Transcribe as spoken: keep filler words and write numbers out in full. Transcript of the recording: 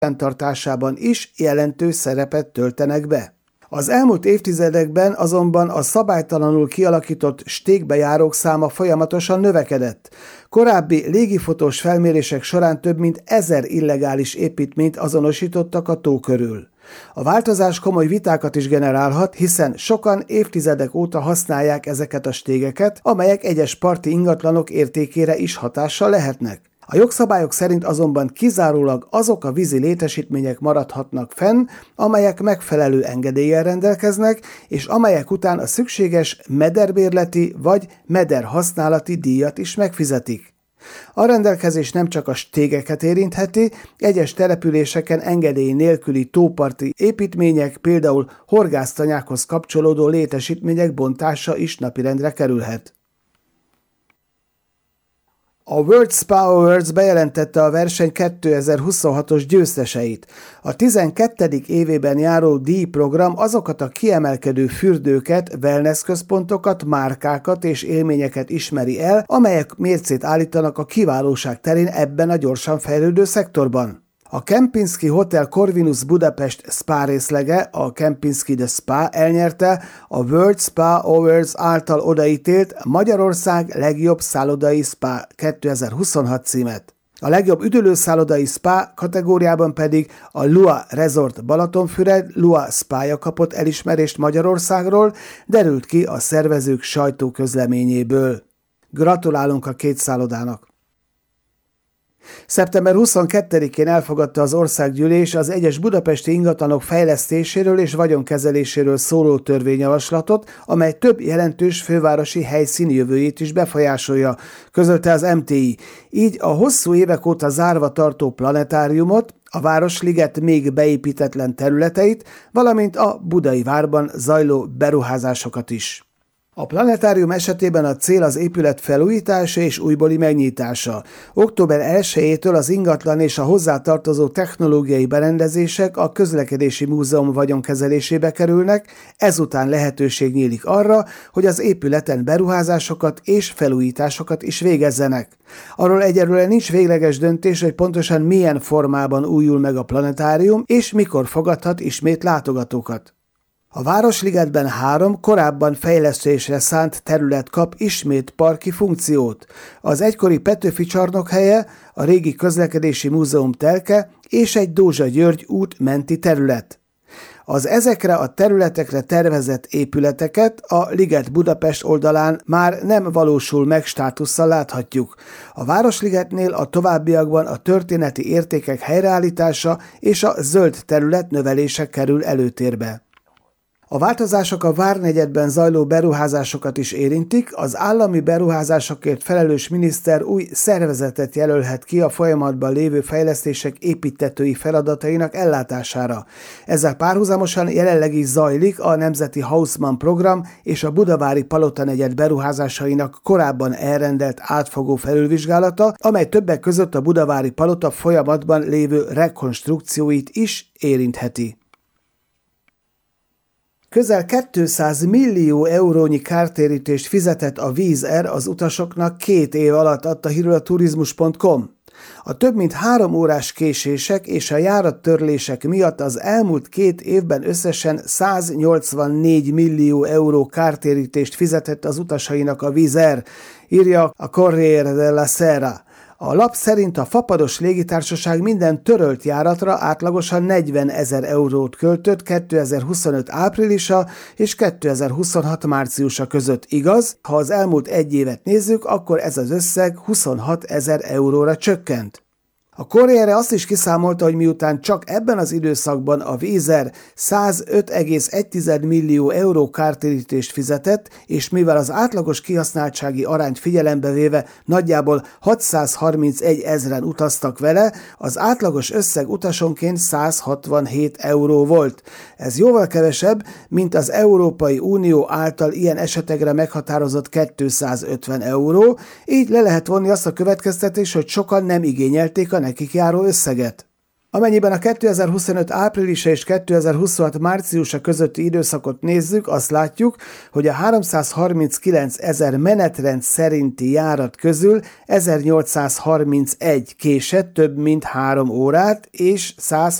fenntartásában is jelentős szerepet töltenek be. Az elmúlt évtizedekben azonban a szabálytalanul kialakított stégbejárók száma folyamatosan növekedett. Korábbi légifotós felmérések során több mint ezer illegális építményt azonosítottak a tó körül. A változás komoly vitákat is generálhat, hiszen sokan évtizedek óta használják ezeket a stégeket, amelyek egyes parti ingatlanok értékére is hatással lehetnek. A jogszabályok szerint azonban kizárólag azok a vízi létesítmények maradhatnak fenn, amelyek megfelelő engedéllyel rendelkeznek, és amelyek után a szükséges mederbérleti vagy mederhasználati díjat is megfizetik. A rendelkezés nem csak a stégeket érintheti, egyes településeken engedély nélküli tóparti építmények, például horgásztanyákhoz kapcsolódó létesítmények bontása is napirendre kerülhet. A World Spa Awards bejelentette a verseny kétezer-huszonhatos győzteseit. A tizenkettedik évében járó díjprogram azokat a kiemelkedő fürdőket, wellness központokat, márkákat és élményeket ismeri el, amelyek mércét állítanak a kiválóság terén ebben a gyorsan fejlődő szektorban. A Kempinski Hotel Corvinus Budapest Spa részlege, a Kempinski The Spa elnyerte a World Spa Awards által odaítélt Magyarország legjobb szállodai spa kétezer-huszonhat címet. A legjobb üdülőszállodai spa kategóriában pedig a Lua Resort Balatonfüred Lua Spája kapott elismerést Magyarországról, derült ki a szervezők sajtóközleményéből. Gratulálunk a két szállodának! szeptember huszonkettedikén elfogadta az országgyűlés az egyes budapesti ingatlanok fejlesztéséről és vagyonkezeléséről szóló törvényjavaslatot, amely több jelentős fővárosi helyszín jövőjét is befolyásolja, közölte az em té i. Így a hosszú évek óta zárva tartó planetáriumot, a Városliget még beépítetlen területeit, valamint a Budai Várban zajló beruházásokat is. A planetárium esetében a cél az épület felújítása és újbóli megnyitása. október elsejétől az ingatlan és a hozzátartozó technológiai berendezések a Közlekedési Múzeum vagyonkezelésébe kerülnek, ezután lehetőség nyílik arra, hogy az épületen beruházásokat és felújításokat is végezzenek. Arról egyelőre nincs végleges döntés, hogy pontosan milyen formában újul meg a planetárium, és mikor fogadhat ismét látogatókat. A Városligetben három korábban fejlesztésre szánt terület kap ismét parki funkciót. Az egykori Petőfi csarnok helye, a régi Közlekedési Múzeum telke és egy Dózsa György út menti terület. Az ezekre a területekre tervezett épületeket a Liget Budapest oldalán már nem valósul meg státusszal láthatjuk. A Városligetnél a továbbiakban a történeti értékek helyreállítása és a zöld terület növelése kerül előtérbe. A változások a Várnegyedben zajló beruházásokat is érintik, az állami beruházásokért felelős miniszter új szervezetet jelölhet ki a folyamatban lévő fejlesztések építtetői feladatainak ellátására. Ezzel párhuzamosan jelenleg is zajlik a Nemzeti Haussmann program és a Budavári Palotanegyed beruházásainak korábban elrendelt átfogó felülvizsgálata, amely többek között a Budavári Palota folyamatban lévő rekonstrukcióit is érintheti. Közel kétszáz millió eurónyi kártérítést fizetett a Wizz Air az utasoknak két év alatt, adta hírül a turizmus pont com. A több mint három órás késések és a járattörlések miatt az elmúlt két évben összesen száznyolcvannégy millió euró kártérítést fizetett az utasainak a Wizz Air, írja a Corriere della Sera. A lap szerint a fapados légitársaság minden törölt járatra átlagosan negyvenezer eurót költött kétezer-huszonöt áprilisa és kétezer-huszonhat márciusa között. Igaz, ha az elmúlt egy évet nézzük, akkor ez az összeg huszonhatezer euróra csökkent. A Corriere azt is kiszámolta, hogy miután csak ebben az időszakban a Wizz Air százöt egész egy millió euró kártérítést fizetett, és mivel az átlagos kihasználtsági arányt figyelembe véve nagyjából hatszázharmincegy ezren utaztak vele, az átlagos összeg utasonként százhatvanhét euró volt. Ez jóval kevesebb, mint az Európai Unió által ilyen esetekre meghatározott kétszázötven euró, így le lehet vonni azt a következtetést, hogy sokan nem igényelték a nekik járó összeget. Amennyiben a kétezer-huszonöt áprilisa és kétezer-huszonhat márciusa közötti időszakot nézzük, azt látjuk, hogy a háromszázharminckilencezer menetrend szerinti járat közül ezernyolcszázharmincegy késett több mint három órát, és